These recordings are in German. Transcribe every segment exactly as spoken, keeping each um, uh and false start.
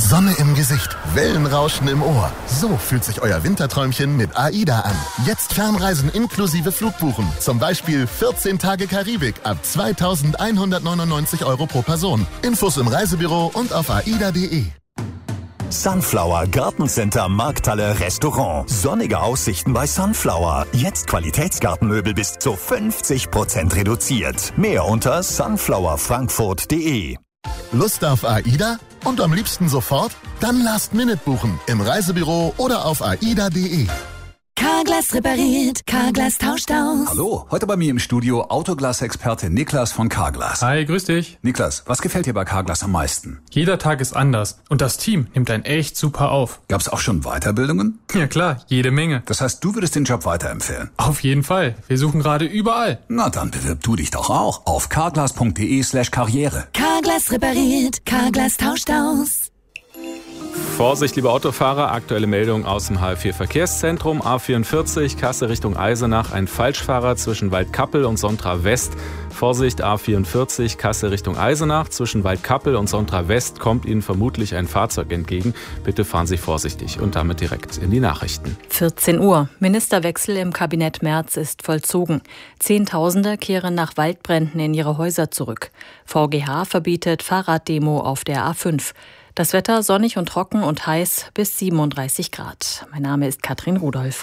Sonne im Gesicht, Wellenrauschen im Ohr. So fühlt sich euer Winterträumchen mit AIDA an. Jetzt Fernreisen inklusive Flugbuchen. Zum Beispiel vierzehn Tage Karibik ab zweitausendeinhundertneunundneunzig Euro pro Person. Infos im Reisebüro und auf aida punkt de. Sunflower Gartencenter Markthalle Restaurant. Sonnige Aussichten bei Sunflower. Jetzt Qualitätsgartenmöbel bis zu fünfzig Prozent reduziert. Mehr unter sunflower frankfurt punkt de. Lust auf AIDA? Und am liebsten sofort? Dann Last Minute buchen im Reisebüro oder auf aida punkt de. Carglass repariert, Carglass tauscht aus. Hallo, heute bei mir im Studio Autoglas-Experte Niklas von Carglass. Hi, grüß dich. Niklas, was gefällt dir bei Carglass am meisten? Jeder Tag ist anders und das Team nimmt einen echt super auf. Gab's auch schon Weiterbildungen? Ja klar, jede Menge. Das heißt, du würdest den Job weiterempfehlen? Auf jeden Fall. Wir suchen gerade überall. Na dann bewirb du dich doch auch auf carglass punkt de slash karriere. Carglass repariert, Carglass tauscht aus. Vorsicht, liebe Autofahrer, aktuelle Meldung aus dem H F vier Verkehrszentrum. A vierundvierzig, Kassel Richtung Eisenach, ein Falschfahrer zwischen Waldkappel und Sontra West. Vorsicht, A vierundvierzig, Kassel Richtung Eisenach, zwischen Waldkappel und Sontra West kommt Ihnen vermutlich ein Fahrzeug entgegen. Bitte fahren Sie vorsichtig und damit direkt in die Nachrichten. vierzehn Uhr. Ministerwechsel im Kabinett Merz ist vollzogen. Zehntausende kehren nach Waldbränden in ihre Häuser zurück. V G H verbietet Fahrraddemo auf der A fünf. Das Wetter sonnig und trocken und heiß bis siebenunddreißig Grad. Mein Name ist Katrin Rudolph.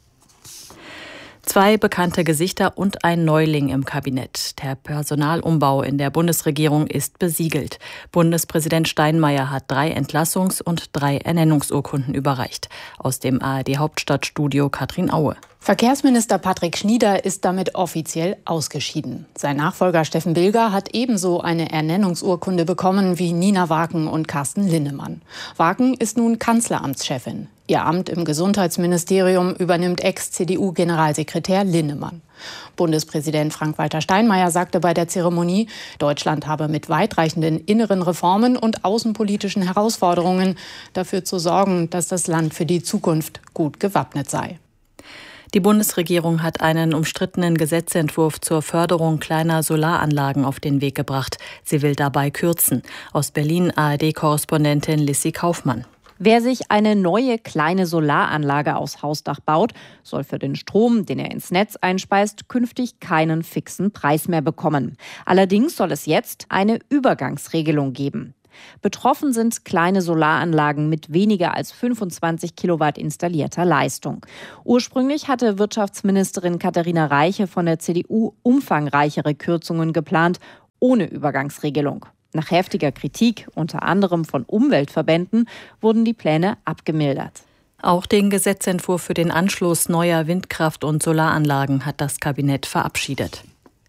Zwei bekannte Gesichter und ein Neuling im Kabinett. Der Personalumbau in der Bundesregierung ist besiegelt. Bundespräsident Steinmeier hat drei Entlassungs- und drei Ernennungsurkunden überreicht. Aus dem A R D-Hauptstadtstudio Katrin Aue. Verkehrsminister Patrick Schnieder ist damit offiziell ausgeschieden. Sein Nachfolger Steffen Bilger hat ebenso eine Ernennungsurkunde bekommen wie Nina Waken und Carsten Linnemann. Waken ist nun Kanzleramtschefin. Ihr Amt im Gesundheitsministerium übernimmt Ex-C D U-Generalsekretär Linnemann. Bundespräsident Frank-Walter Steinmeier sagte bei der Zeremonie, Deutschland habe mit weitreichenden inneren Reformen und außenpolitischen Herausforderungen dafür zu sorgen, dass das Land für die Zukunft gut gewappnet sei. Die Bundesregierung hat einen umstrittenen Gesetzentwurf zur Förderung kleiner Solaranlagen auf den Weg gebracht. Sie will dabei kürzen. Aus Berlin A R D-Korrespondentin Lissy Kaufmann. Wer sich eine neue kleine Solaranlage aufs Hausdach baut, soll für den Strom, den er ins Netz einspeist, künftig keinen fixen Preis mehr bekommen. Allerdings soll es jetzt eine Übergangsregelung geben. Betroffen sind kleine Solaranlagen mit weniger als fünfundzwanzig Kilowatt installierter Leistung. Ursprünglich hatte Wirtschaftsministerin Katharina Reiche von der C D U umfangreichere Kürzungen geplant, ohne Übergangsregelung. Nach heftiger Kritik, unter anderem von Umweltverbänden, wurden die Pläne abgemildert. Auch den Gesetzentwurf für den Anschluss neuer Windkraft- und Solaranlagen hat das Kabinett verabschiedet.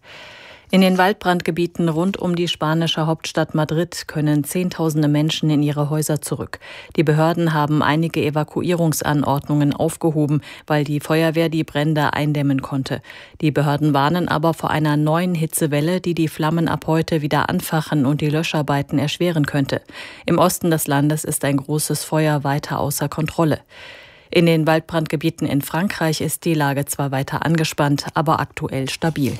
In den Waldbrandgebieten rund um die spanische Hauptstadt Madrid können Zehntausende Menschen in ihre Häuser zurück. Die Behörden haben einige Evakuierungsanordnungen aufgehoben, weil die Feuerwehr die Brände eindämmen konnte. Die Behörden warnen aber vor einer neuen Hitzewelle, die die Flammen ab heute wieder anfachen und die Löscharbeiten erschweren könnte. Im Osten des Landes ist ein großes Feuer weiter außer Kontrolle. In den Waldbrandgebieten in Frankreich ist die Lage zwar weiter angespannt, aber aktuell stabil.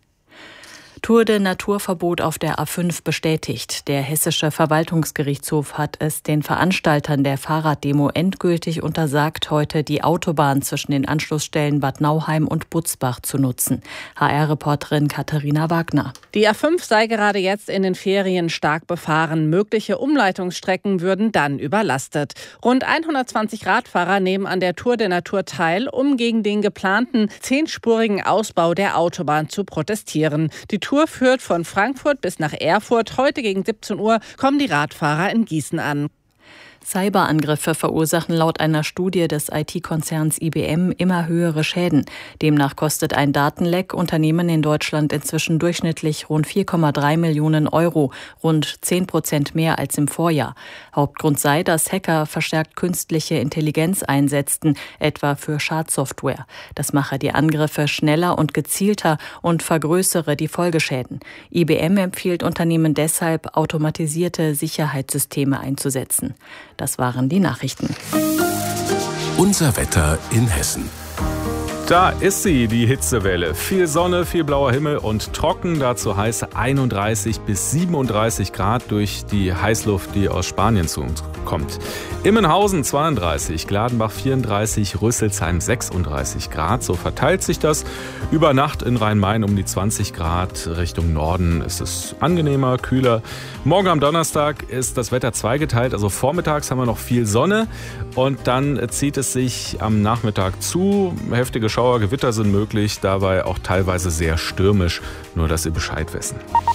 Tour de Natur-Verbot auf der A fünf bestätigt. Der hessische Verwaltungsgerichtshof hat es den Veranstaltern der Fahrraddemo endgültig untersagt, heute die Autobahn zwischen den Anschlussstellen Bad Nauheim und Butzbach zu nutzen. H R-Reporterin Katharina Wagner. Die A fünf sei gerade jetzt in den Ferien stark befahren. Mögliche Umleitungsstrecken würden dann überlastet. Rund hundertzwanzig Radfahrer nehmen an der Tour de Natur teil, um gegen den geplanten zehnspurigen Ausbau der Autobahn zu protestieren. Die Tour führt von Frankfurt bis nach Erfurt. Heute gegen siebzehn Uhr kommen die Radfahrer in Gießen an. Cyberangriffe verursachen laut einer Studie des I T-Konzerns I B M immer höhere Schäden. Demnach kostet ein Datenleck Unternehmen in Deutschland inzwischen durchschnittlich rund vier Komma drei Millionen Euro, rund zehn Prozent mehr als im Vorjahr. Hauptgrund sei, dass Hacker verstärkt künstliche Intelligenz einsetzten, etwa für Schadsoftware. Das mache die Angriffe schneller und gezielter und vergrößere die Folgeschäden. I B M empfiehlt Unternehmen deshalb, automatisierte Sicherheitssysteme einzusetzen. Das waren die Nachrichten. Unser Wetter in Hessen. Da ist sie, die Hitzewelle. Viel Sonne, viel blauer Himmel und trocken, dazu heiße einunddreißig bis siebenunddreißig Grad durch die Heißluft, die aus Spanien zu uns kommt. Immenhausen zweiunddreißig, Gladenbach vierunddreißig, Rüsselsheim sechsunddreißig Grad. So verteilt sich das. Über Nacht in Rhein-Main um die zwanzig Grad. Richtung Norden ist es angenehmer, kühler. Morgen am Donnerstag ist das Wetter zweigeteilt. Also vormittags haben wir noch viel Sonne und dann zieht es sich am Nachmittag zu. Heftige Schauer, Gewitter sind möglich, dabei auch teilweise sehr stürmisch. Nur, dass Sie Bescheid wissen.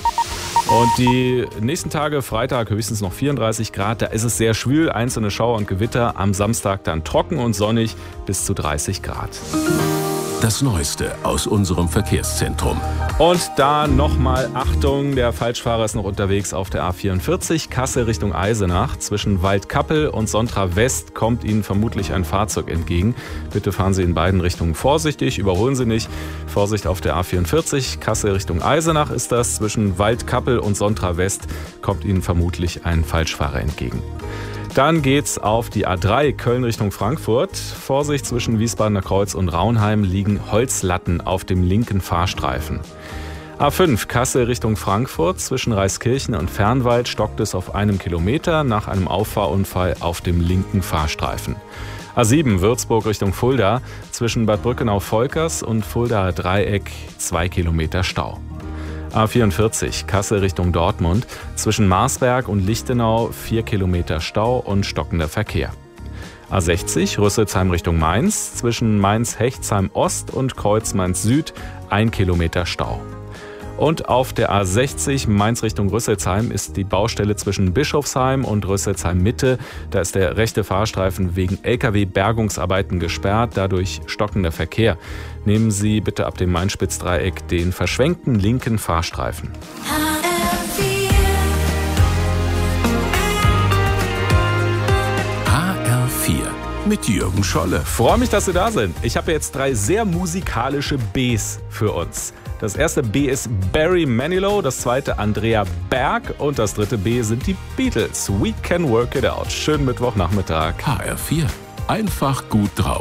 Und die nächsten Tage, Freitag höchstens noch vierunddreißig Grad, da ist es sehr schwül, einzelne Schauer und Gewitter. Am Samstag dann trocken und sonnig bis zu dreißig Grad. Das Neueste aus unserem Verkehrszentrum. Und da nochmal Achtung, der Falschfahrer ist noch unterwegs auf der A vierundvierzig, Kassel Richtung Eisenach. Zwischen Waldkappel und Sontra West kommt Ihnen vermutlich ein Fahrzeug entgegen. Bitte fahren Sie in beiden Richtungen vorsichtig, überholen Sie nicht. Vorsicht auf der A vierundvierzig, Kassel Richtung Eisenach ist das. Zwischen Waldkappel und Sontra West kommt Ihnen vermutlich ein Falschfahrer entgegen. Dann geht's auf die A drei Köln Richtung Frankfurt. Vorsicht, zwischen Wiesbadener Kreuz und Raunheim liegen Holzlatten auf dem linken Fahrstreifen. A fünf Kassel Richtung Frankfurt. Zwischen Reiskirchen und Fernwald stockt es auf einem Kilometer nach einem Auffahrunfall auf dem linken Fahrstreifen. A sieben Würzburg Richtung Fulda. Zwischen Bad Brückenau-Volkers und Fuldaer Dreieck zwei Kilometer Stau. A vierundvierzig Kassel Richtung Dortmund. Zwischen Marsberg und Lichtenau vier Kilometer Stau und stockender Verkehr. A sechzig Rüsselsheim Richtung Mainz. Zwischen Mainz-Hechtsheim Ost und Kreuz Mainz Süd ein Kilometer Stau. Und auf der A sechzig Mainz Richtung Rüsselsheim ist die Baustelle zwischen Bischofsheim und Rüsselsheim Mitte. Da ist der rechte Fahrstreifen wegen L K W-Bergungsarbeiten gesperrt, dadurch stockender Verkehr. Nehmen Sie bitte ab dem Main-Spitz-Dreieck den verschwenkten linken Fahrstreifen. H R vier mit Jürgen Scholle. Freue mich, dass Sie da sind. Ich habe jetzt drei sehr musikalische Bs für uns. Das erste B ist Barry Manilow, das zweite Andrea Berg und das dritte B sind die Beatles. We can work it out. Schönen Mittwochnachmittag. H R vier. Einfach gut drauf.